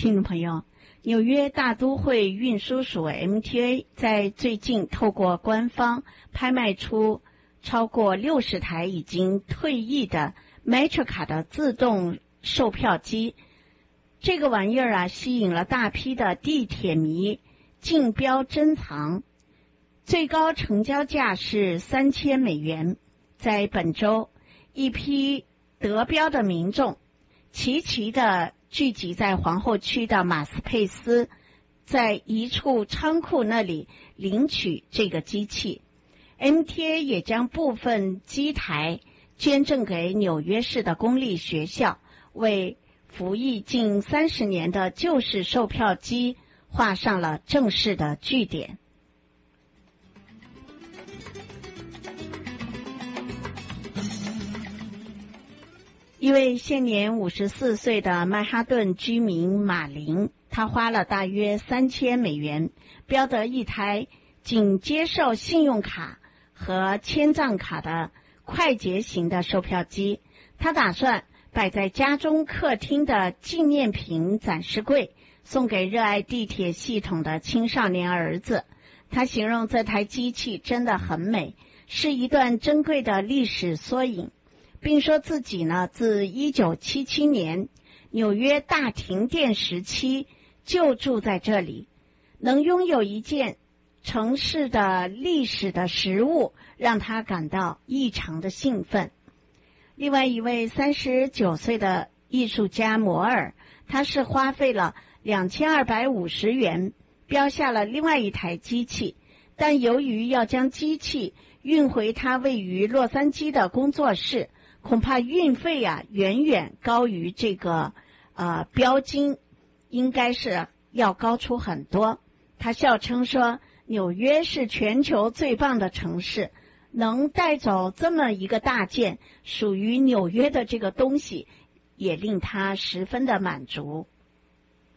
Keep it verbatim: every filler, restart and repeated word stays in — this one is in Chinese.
听众朋友，纽约大都会运输署 M T A 在最近透过官方拍卖出超过六十台已经退役的 Metro 卡的自动售票机。这个玩意儿啊，吸引了大批的地铁迷竞标珍藏，最高成交价是三千美元。在本周，一批得标的民众齐齐的聚集在皇后区的马斯佩斯，在一处仓库那里领取这个机器。M T A 也将部分机台捐赠给纽约市的公立学校，为服役近三十年的旧式售票机画上了正式的句点。一位现年五十四岁的曼哈顿居民马林，他花了大约三千美元标得一台仅接受信用卡和签账卡的快捷型的售票机。他打算摆在家中客厅的纪念品展示柜，送给热爱地铁系统的青少年儿子。他形容这台机器真的很美，是一段珍贵的历史缩影，并说自己呢，自一九七七年纽约大停电时期就住在这里，能拥有一件城市的历史的实物，让他感到异常的兴奋。另外一位三十九岁的艺术家摩尔，他是花费了两千二百五十元标下了另外一台机器，但由于要将机器运回他位于洛杉矶的工作室，恐怕运费啊远远高于这个呃标金，应该是要高出很多。他笑称说，纽约是全球最棒的城市，能带走这么一个大件属于纽约的这个东西，也令他十分的满足。